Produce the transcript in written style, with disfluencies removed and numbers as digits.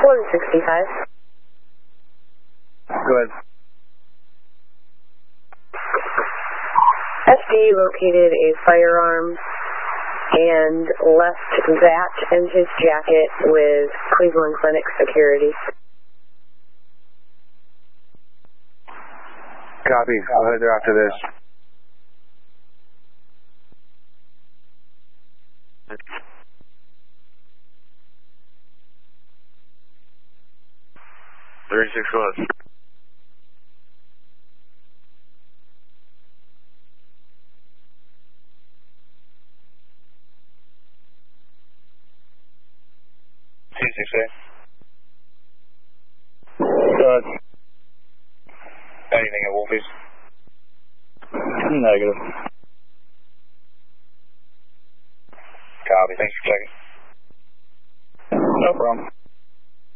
165. Go ahead. SD located a firearm and left that and his jacket with Cleveland Clinic security. Copy. I'll head there after this. $36 was. Anything at Wolfie's? Negative. Copy. Thanks for checking. No problem.